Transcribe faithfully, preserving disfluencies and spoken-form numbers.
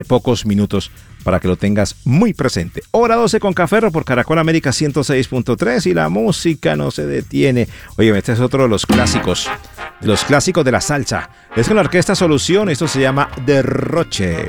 pocos minutos para que lo tengas muy presente. Hora doce con Café por Caracol América ciento seis punto tres y la música no se detiene. Oye, este es otro de los clásicos, de los clásicos de la salsa. Es con la Orquesta Solución, esto se llama Derroche.